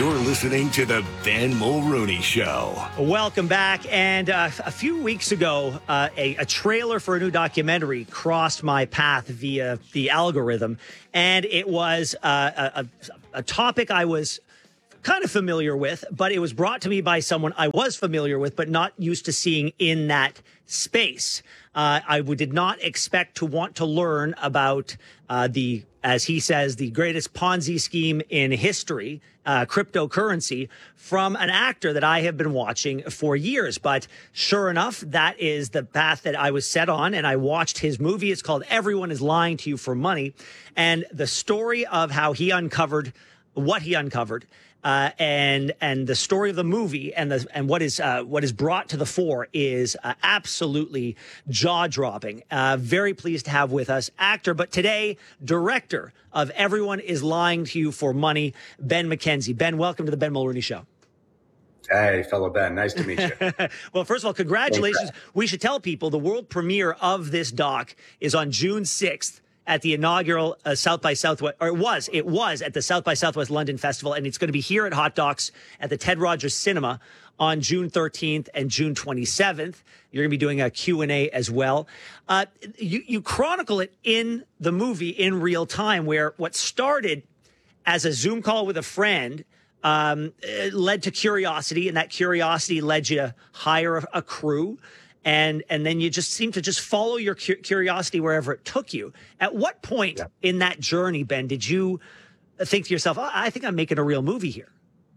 You're listening to the Ben Mulrooney Show. Welcome back. And a few weeks ago, a trailer for a new documentary crossed my path via the algorithm. And it was a topic I was kind of familiar with, but it was brought to me by someone I was familiar with, but not used to seeing in that space. I did not expect to want to learn about as he says, the greatest Ponzi scheme in history, cryptocurrency, from an actor that I have been watching for years. But sure enough, that is the path that I was set on, and I watched his movie. It's called Everyone is Lying to You for Money, and the story of how he uncovered what he uncovered. And the story of the movie and what is brought to the fore is absolutely jaw-dropping. Very pleased to have with us actor, but today director of Everyone is Lying to You for Money, Ben McKenzie. Ben, welcome to the Ben Mulrooney Show. Hey, fellow Ben. Nice to meet you. Well, first of all, congratulations. We should tell people the world premiere of this doc is on June 6th. At the inaugural South by Southwest, or it was at the South by Southwest London Festival, and it's going to be here at Hot Docs at the Ted Rogers Cinema on June 13th and June 27th. You're going to be doing a Q&A as well. You chronicle it in the movie in real time, where what started as a Zoom call with a friend led to curiosity, and that curiosity led you to hire a crew. And then you just seem to just follow your curiosity wherever it took you. At what point in that journey, Ben, did you think to yourself, I think I'm making a real movie here?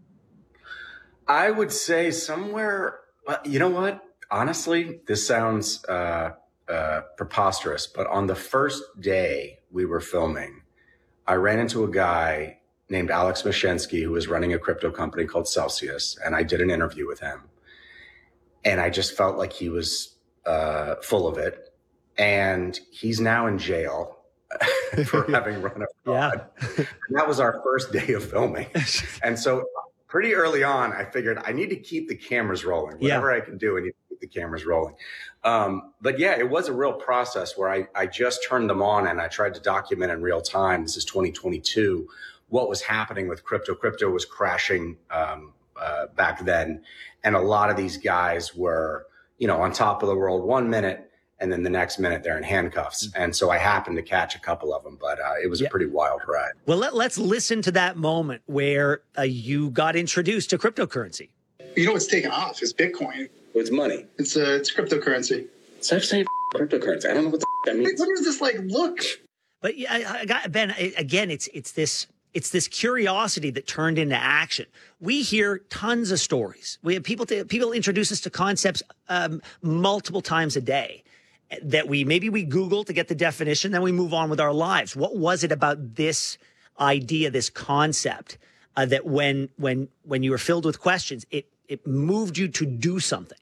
I would say somewhere, you know what? Honestly, this sounds preposterous, but on the first day we were filming, I ran into a guy named Alex Mashensky, who was running a crypto company called Celsius, and I did an interview with him. And I just felt like he was full of it. And he's now in jail for having run a fraud. And that was our first day of filming. And so pretty early on, I figured I need to keep the cameras rolling. Whatever I can do, I need to keep the cameras rolling. But yeah, it was a real process where I just turned them on and I tried to document in real time. This is 2022. What was happening with crypto? Crypto was crashing back then. And a lot of these guys were, on top of the world 1 minute, and then the next minute they're in handcuffs. And so I happened to catch a couple of them, but it was a pretty wild ride. Well, let's listen to that moment where you got introduced to cryptocurrency. You know what's taken off is Bitcoin. It's money. It's cryptocurrency. So I'm saying cryptocurrency. I don't know what that means. What does this look? But Ben, again, it's this curiosity that turned into action. We hear tons of stories. We have people introduce us to concepts multiple times a day that we Google to get the definition, then we move on with our lives. What was it about this idea, this concept, that when you were filled with questions, it moved you to do something?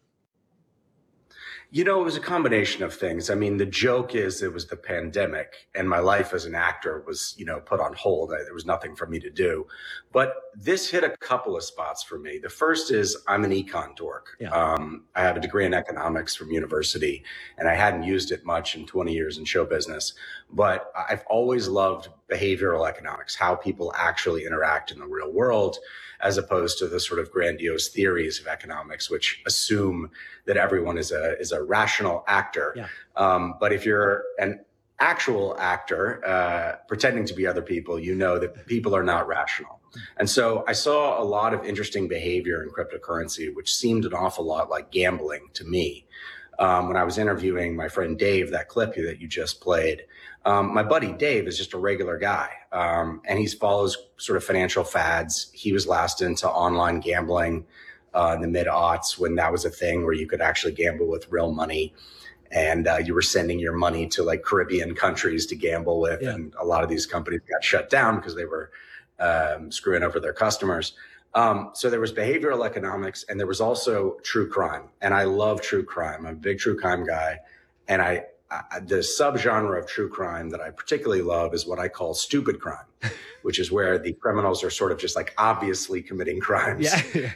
It was a combination of things. I mean, the joke is it was the pandemic and my life as an actor was, put on hold. There was nothing for me to do. But this hit a couple of spots for me. The first is I'm an econ dork. I have a degree in economics from university, and I hadn't used it much in 20 years in show business. But I've always loved behavioral economics, how people actually interact in the real world, as opposed to the sort of grandiose theories of economics, which assume that everyone is a rational actor. But if you're an actual actor pretending to be other people, you know that people are not rational. And so I saw a lot of interesting behavior in cryptocurrency, which seemed an awful lot like gambling to me. When I was interviewing my friend Dave, that clip that you just played, my buddy Dave is just a regular guy, and he follows sort of financial fads. He was last into online gambling in the mid-aughts when that was a thing where you could actually gamble with real money, and you were sending your money to like Caribbean countries to gamble with, and a lot of these companies got shut down because they were screwing over their customers. So there was behavioral economics, and there was also true crime. And I love true crime. I'm a big true crime guy. And the subgenre of true crime that I particularly love is what I call stupid crime, which is where the criminals are sort of just like obviously committing crimes.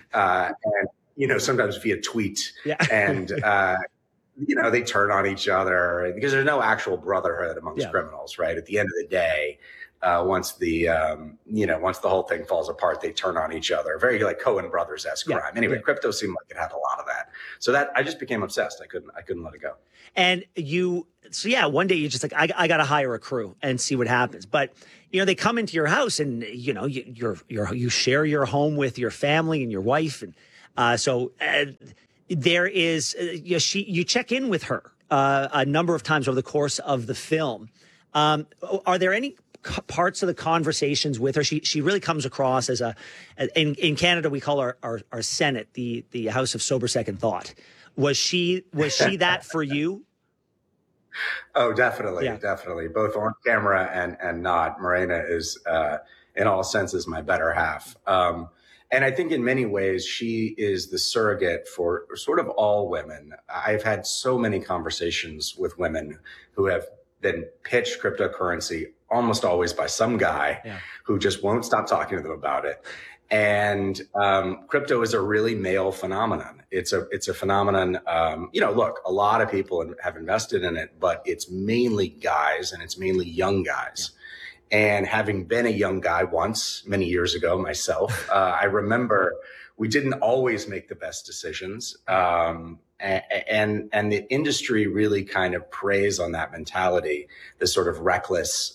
And, sometimes via tweet. And, they turn on each other because there's no actual brotherhood amongst criminals, right? At the end of the day, once the once the whole thing falls apart, they turn on each other. Very like Coen Brothers-esque crime. Anyway, crypto seemed like it had a lot of that. So that I just became obsessed. I couldn't let it go. And one day you just like, I got to hire a crew and see what happens. But, they come into your house and, you share your home with your family and your wife. And so there is, you check in with her a number of times over the course of the film. Are there any parts of the conversations with her? She really comes across as in Canada, we call our Senate, the House of Sober Second Thought. Was she that for you? Oh, definitely. Definitely. Both on camera and not. Morena is, in all senses, my better half. And I think in many ways, she is the surrogate for sort of all women. I've had so many conversations with women who have been pitched cryptocurrency almost always by some guy who just won't stop talking to them about it. And crypto is a really male phenomenon. It's a phenomenon. Look, a lot of people have invested in it, but it's mainly guys, and it's mainly young guys. And having been a young guy once, many years ago myself, I remember we didn't always make the best decisions. And the industry really kind of preys on that mentality, this sort of reckless,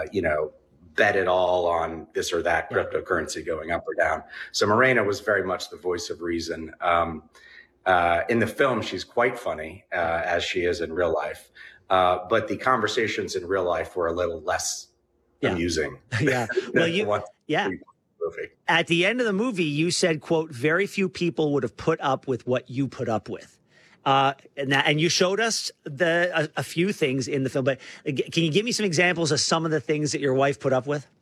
bet it all on this or that cryptocurrency going up or down. So Morena was very much the voice of reason. In the film, she's quite funny, as she is in real life. But the conversations in real life were a little less amusing. Yeah. Well, at the end of the movie, you said, quote, very few people would have put up with what you put up with. And you showed us a few things in the film, but can you give me some examples of some of the things that your wife put up with?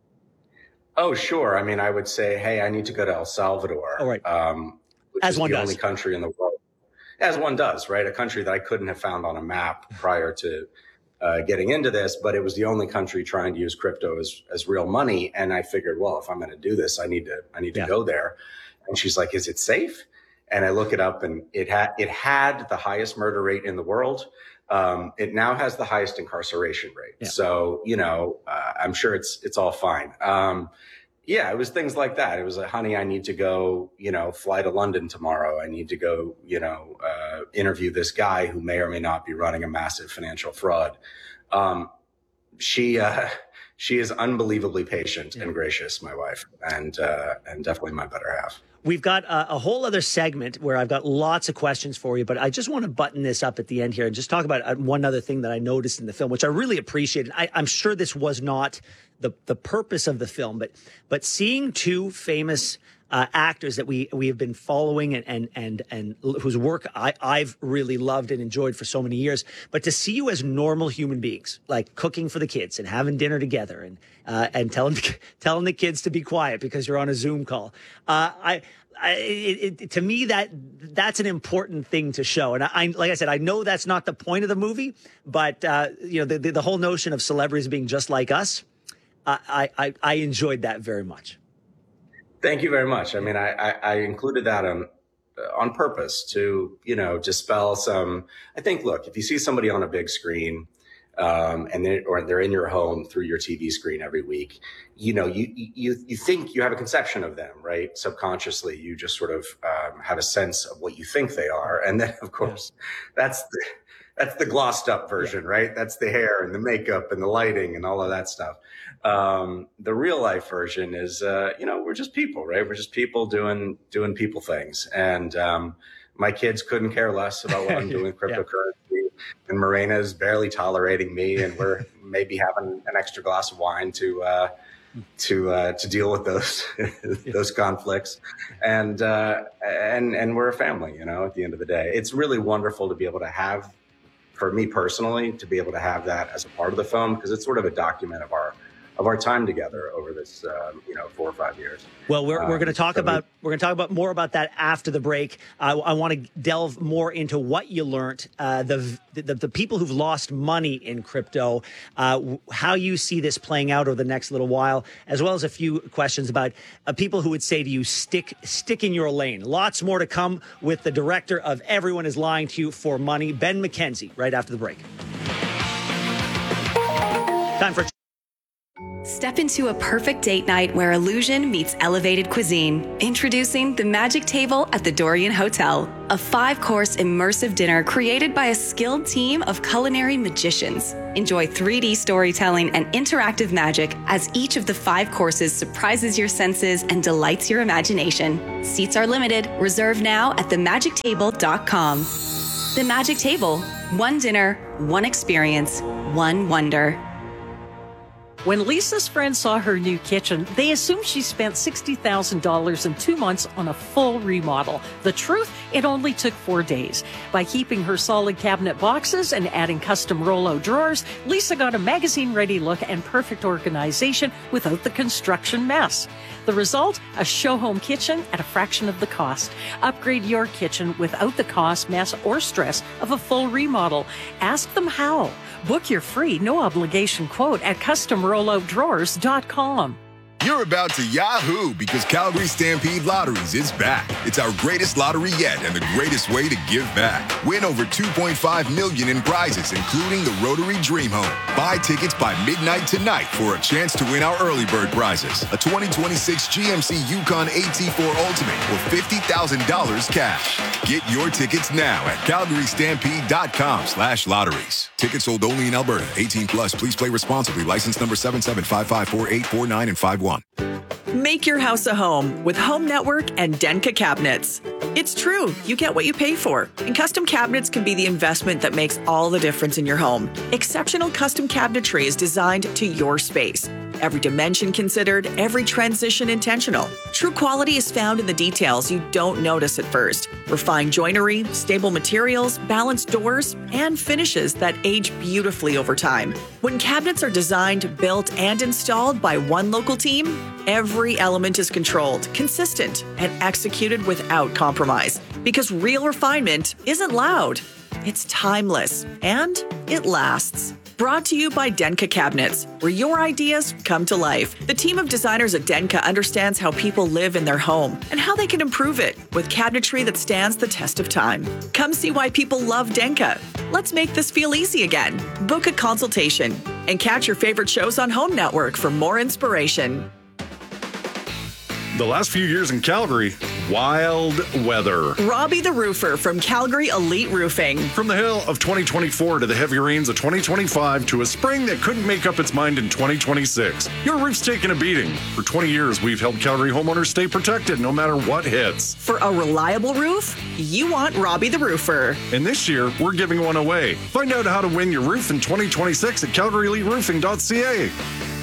Oh, sure. I mean, I would say, hey, I need to go to El Salvador, which as is one the does. only country in the world, as one does, right? A country that I couldn't have found on a map prior to getting into this, but it was the only country trying to use crypto as real money. And I figured, well, if I'm going to do this, I need to go there. And she's like, is it safe? And I look it up, and it had the highest murder rate in the world. It now has the highest incarceration rate. Yeah. So, I'm sure it's all fine. It was things like that. It was like, honey, I need to go, fly to London tomorrow. I need to go, interview this guy who may or may not be running a massive financial fraud. She is unbelievably patient and gracious, my wife, and definitely my better half. We've got a whole other segment where I've got lots of questions for you, but I just want to button this up at the end here and just talk about one other thing that I noticed in the film, which I really appreciated. I'm sure this was not the purpose of the film, but seeing two famous actors that we have been following and whose work I've really loved and enjoyed for so many years, but to see you as normal human beings, like cooking for the kids and having dinner together and telling the kids to be quiet because you're on a Zoom call. To me, that's an important thing to show. And like I said, I know that's not the point of the movie, but the whole notion of celebrities being just like us, I enjoyed that very much. Thank you very much. I mean, I included that on purpose to, dispel some. I think, look, if you see somebody on a big screen, and they're in your home through your TV screen every week, you think you have a conception of them, right? Subconsciously, you just sort of have a sense of what you think they are, and then of course, that's the glossed up version, right? That's the hair and the makeup and the lighting and all of that stuff. The real life version is, we're just people, right? We're just people doing people things. And, my kids couldn't care less about what I'm doing with cryptocurrency. And Morena is barely tolerating me. And we're maybe having an extra glass of wine to deal with those conflicts. And we're a family, at the end of the day. It's really wonderful to be able to have, for me personally, to be able to have that as a part of the film, because it's sort of a document of our time together over this 4 or 5 years. Well, we're going to talk about more about that after the break. I want to delve more into what you learned, the people who've lost money in crypto, how you see this playing out over the next little while, as well as a few questions about people who would say to you, stick in your lane. Lots more to come with the director of Everyone Is Lying to You for Money, Ben McKenzie, right after the break. Time for Step into a perfect date night where illusion meets elevated cuisine. Introducing the Magic Table at the Dorian Hotel, a 5-course immersive dinner created by a skilled team of culinary magicians. Enjoy 3D storytelling and interactive magic as each of the 5 courses surprises your senses and delights your imagination. Seats are limited. Reserve now at themagictable.com. The Magic Table. One dinner, one experience, one wonder. When Lisa's friends saw her new kitchen, they assumed she spent $60,000 in 2 months on a full remodel. The truth, it only took 4 days. By keeping her solid cabinet boxes and adding custom Rollo drawers, Lisa got a magazine-ready look and perfect organization without the construction mess. The result? A show-home kitchen at a fraction of the cost. Upgrade your kitchen without the cost, mess, or stress of a full remodel. Ask them how. Book your free, no-obligation quote at CustomRolloDrawers.com. You're about to Yahoo because Calgary Stampede Lotteries is back. It's our greatest lottery yet and the greatest way to give back. Win over $2.5 million in prizes, including the Rotary Dream Home. Buy tickets by midnight tonight for a chance to win our early bird prizes. A 2026 GMC Yukon AT4 Ultimate or $50,000 cash. Get your tickets now at CalgaryStampede.com/lotteries. Tickets sold only in Alberta. 18 plus. Please play responsibly. License number 77554849 and 51. Make your house a home with Home Network and Denka Cabinets. It's true, you get what you pay for. And custom cabinets can be the investment that makes all the difference in your home. Exceptional custom cabinetry is designed to your space. Every dimension considered, every transition intentional. True quality is found in the details you don't notice at first. Refined joinery, stable materials, balanced doors, and finishes that age beautifully over time. When cabinets are designed, built, and installed by one local team, every element is controlled, consistent, and executed without compromise. Because real refinement isn't loud, it's timeless, and it lasts. Brought to you by Denka Cabinets, where your ideas come to life. The team of designers at Denka understands how people live in their home and how they can improve it with cabinetry that stands the test of time. Come see why people love Denka. Let's make this feel easy again. Book a consultation and catch your favorite shows on Home Network for more inspiration. The last few years in Calgary, wild weather. Robbie the Roofer from Calgary Elite Roofing. From the hail of 2024 to the heavy rains of 2025 to a spring that couldn't make up its mind in 2026, your roof's taken a beating. For 20 years, we've helped Calgary homeowners stay protected no matter what hits. For a reliable roof, you want Robbie the Roofer. And this year, we're giving one away. Find out how to win your roof in 2026 at CalgaryEliteRoofing.ca.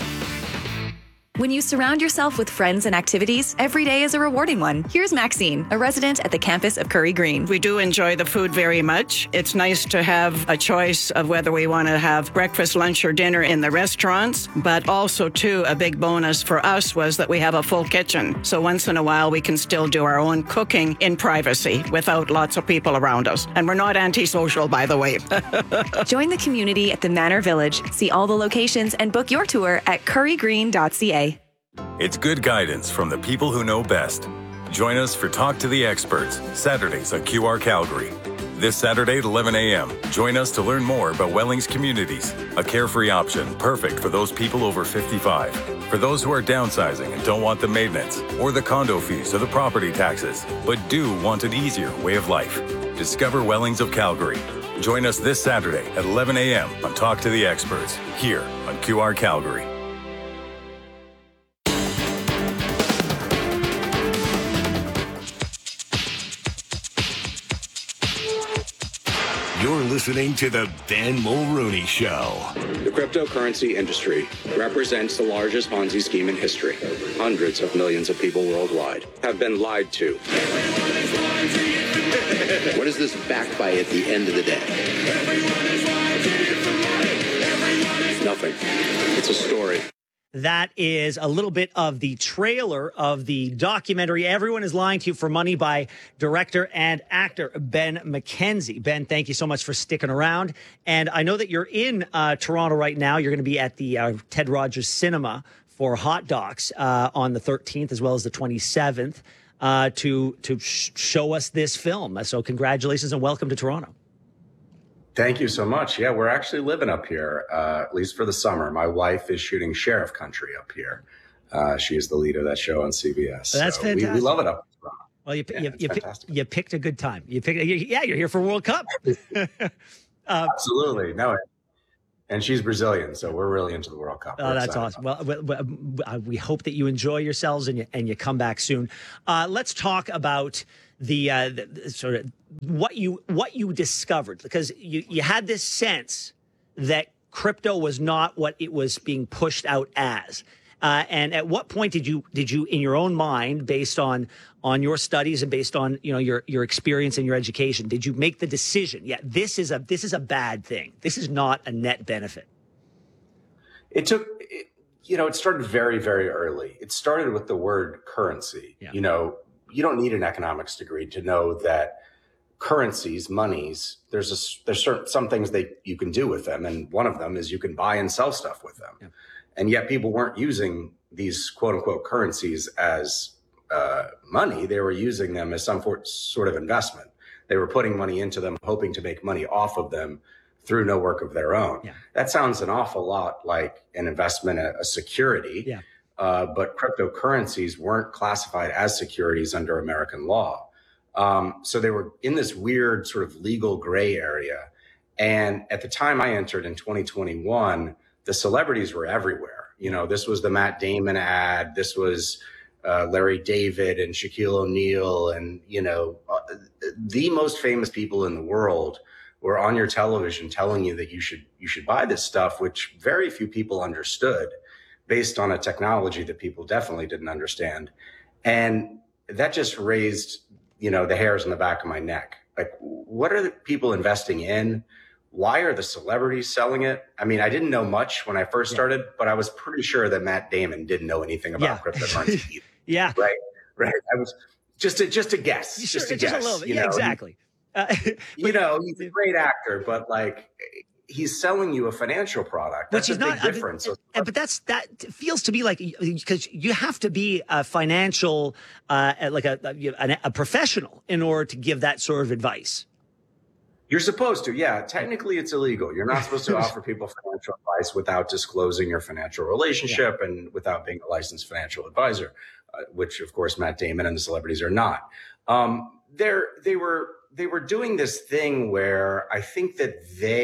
When you surround yourself with friends and activities, every day is a rewarding one. Here's Maxine, a resident at the campus of Curry Green. We do enjoy the food very much. It's nice to have a choice of whether we want to have breakfast, lunch, or dinner in the restaurants. But also, too, a big bonus for us was that we have a full kitchen. So once in a while, we can still do our own cooking in privacy without lots of people around us. And we're not antisocial, by the way. Join the community at the Manor Village. See all the locations and book your tour at currygreen.ca. It's good guidance from the people who know best. Join us for Talk to the Experts, Saturdays on QR Calgary. This Saturday at 11 a.m., join us to learn more about Wellings Communities, a carefree option perfect for those people over 55. For those who are downsizing and don't want the maintenance, or the condo fees or the property taxes, but do want an easier way of life. Discover Wellings of Calgary. Join us this Saturday at 11 a.m. on Talk to the Experts, here on QR Calgary. You're listening to the Ben Mulrooney Show. The cryptocurrency industry represents the largest Ponzi scheme in history. Hundreds of millions of people worldwide have been lied to. What is this backed by at the end of the day? Nothing. It's a story. That is a little bit of the trailer of the documentary Everyone is Lying to You for Money by director and actor Ben McKenzie. Ben, thank you so much for sticking around. And I know that you're in Toronto right now. You're going to be at the Ted Rogers Cinema for Hot Docs on the 13th as well as the 27th to show us this film. So congratulations and welcome to Toronto. Thank you so much. Yeah, we're actually living up here, at least for the summer. My wife is shooting Sheriff Country up here. She is the lead of that show on CBS. That's fantastic. We love it up here. Well, you picked a good time. You're here for World Cup. Absolutely. No, and she's Brazilian, so we're really into the World Cup. Oh, that's awesome. Well, we hope that you enjoy yourselves and you come back soon. Let's talk about the sort of what you discovered, because you had this sense that crypto was not what it was being pushed out as. And at what point did you in your own mind, based on your studies and based on your experience and your education, did you make the decision? Yeah, this is a bad thing. This is not a net benefit. It started very, very early. It started with the word currency. Yeah. You don't need an economics degree to know that currencies, monies, there's some things that you can do with them, and one of them is you can buy and sell stuff with them. Yeah. And yet people weren't using these quote unquote currencies as money. They were using them as some sort of investment. They were putting money into them, hoping to make money off of them through no work of their own. Yeah. That sounds an awful lot like an investment, a security. Yeah. But cryptocurrencies weren't classified as securities under American law. So they were in this weird sort of legal gray area. And at the time I entered in 2021, the celebrities were everywhere. This was the Matt Damon ad. This was Larry David and Shaquille O'Neal. And, the most famous people in the world were on your television telling you that you should buy this stuff, which very few people understood, based on a technology that people definitely didn't understand. And that just raised, the hairs on the back of my neck. Like, what are the people investing in? Why are the celebrities selling it? I mean, I didn't know much when I first started, but I was pretty sure that Matt Damon didn't know anything about cryptocurrency either. Yeah. Right. I was just a guess. Sure, just a guess. A little bit. Yeah, exactly. He's a great actor, but he's selling you a financial product. That's a big difference. But that feels to be like, because you have to be a financial, like a professional in order to give that sort of advice. You're supposed to, yeah. Technically, it's illegal. You're not supposed to offer people financial advice without disclosing your financial relationship and without being a licensed financial advisor, which, of course, Matt Damon and the celebrities are not. They were doing this thing where I think that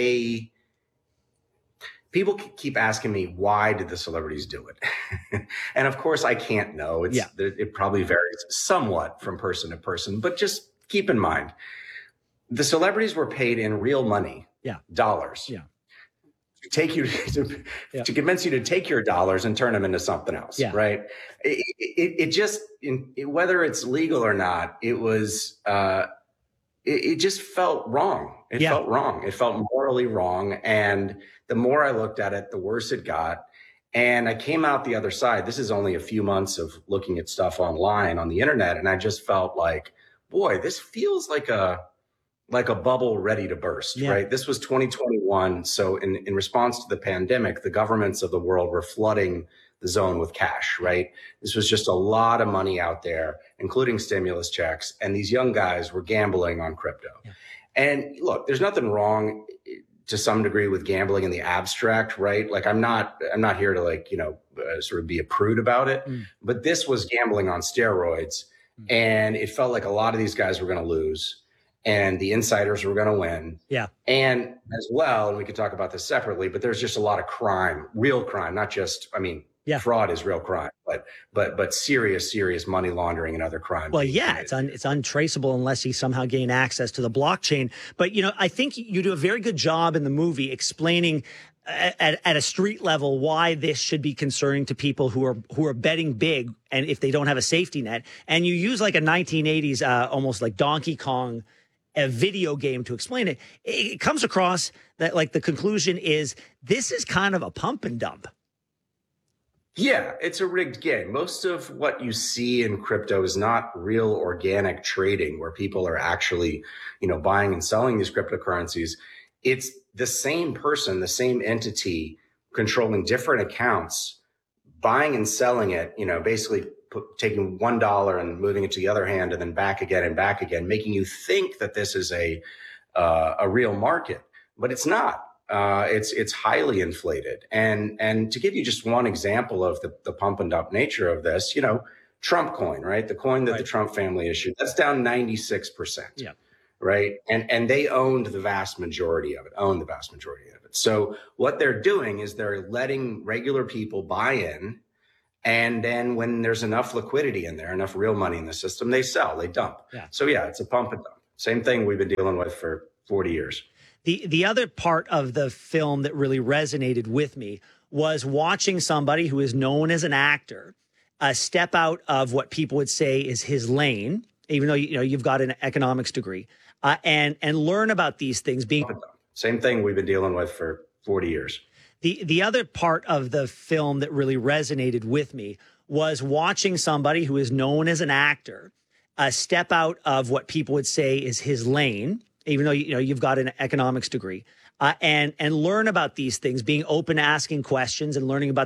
people keep asking me, why did the celebrities do it? And of course, I can't know. It probably varies somewhat from person to person, but just keep in mind, the celebrities were paid in real money, dollars, to take you to convince you to take your dollars and turn them into something else, right? It just, whether it's legal or not, it was, it just felt wrong. It felt wrong. It felt morally wrong. And the more I looked at it, the worse it got. And I came out the other side. This is only a few months of looking at stuff online on the internet. And I just felt like, boy, this feels like a bubble ready to burst, right? This was 2021. So in response to the pandemic, the governments of the world were flooding the zone with cash, right? This was just a lot of money out there, including stimulus checks. And these young guys were gambling on crypto. Yeah. And look, there's nothing wrong to some degree with gambling in the abstract, right? Like I'm not here to sort of be a prude about it, but this was gambling on steroids. And it felt like a lot of these guys were going to lose. And the insiders were going to win. Yeah. And as well, and we could talk about this separately, but there's just a lot of crime, real crime, not just, fraud is real crime, but serious money laundering and other crimes. Well, it's untraceable unless you somehow gain access to the blockchain. But, I think you do a very good job in the movie explaining at a street level why this should be concerning to people who are betting big and if they don't have a safety net. And you use like a 1980s, almost like Donkey Kong, a video game to explain it. It comes across that like the conclusion is this is kind of a pump and dump. Yeah, it's a rigged game. Most of what you see in crypto is not real organic trading where people are actually, buying and selling these cryptocurrencies. It's the same person, the same entity controlling different accounts, buying and selling it, basically taking $1 and moving it to the other hand and then back again, making you think that this is a real market. but it's not. It's highly inflated. And to give you just one example of the pump and dump nature of this, Trump coin, right? The coin that the Trump family issued, that's down 96%. Yeah. Right. And they owned the vast majority of it, So what they're doing is they're letting regular people buy in. And then when there's enough liquidity in there, enough real money in the system, they sell, they dump. Yeah. So yeah, it's a pump and dump. Same thing we've been dealing with for 40 years. The other part of the film that really resonated with me was watching somebody who is known as an actor step out of what people would say is his lane, even though you've got an economics degree, and learn about these things. Same thing we've been dealing with for 40 years. The other part of the film that really resonated with me was watching somebody who is known as an actor step out of what people would say is his lane, even though you've got an economics degree, and learn about these things, being open to asking questions and learning about